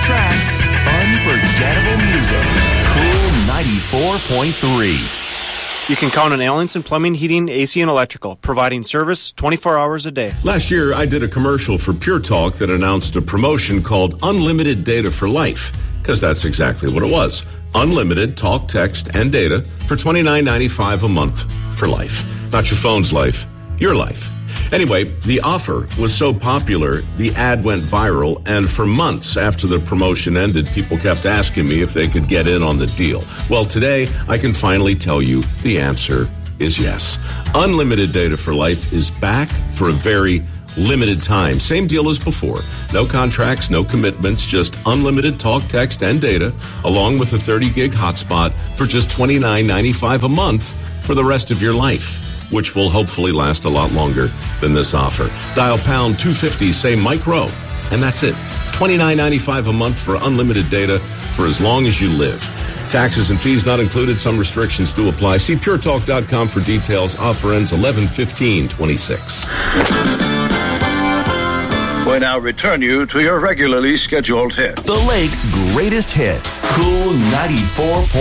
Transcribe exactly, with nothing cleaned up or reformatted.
tracks, unforgettable music. Cool ninety-four point three. You can count on Allenson Plumbing, Heating, A C, and Electrical, providing service twenty-four hours a day. Last year, I did a commercial for Pure Talk that announced a promotion called Unlimited Data for Life, because that's exactly what it was. Unlimited talk, text, and data for twenty-nine ninety-five a month for life. Not your phone's life, your life. Anyway, the offer was so popular, the ad went viral, and for months after the promotion ended, people kept asking me if they could get in on the deal. Well, today, I can finally tell you the answer is yes. Unlimited Data for Life is back for a very limited time. Same deal as before. No contracts, no commitments, just unlimited talk, text, and data, along with a thirty gig hotspot for just twenty-nine ninety-five a month for the rest of your life, which will hopefully last a lot longer than this offer. Dial pound two fifty, say Mike Rowe, and that's it. twenty-nine ninety-five a month for unlimited data for as long as you live. Taxes and fees not included. Some restrictions do apply. See pure talk dot com for details. Offer ends eleven fifteen twenty-six. We now return you to your regularly scheduled hit. The Lake's greatest hits. Cool ninety-four point three.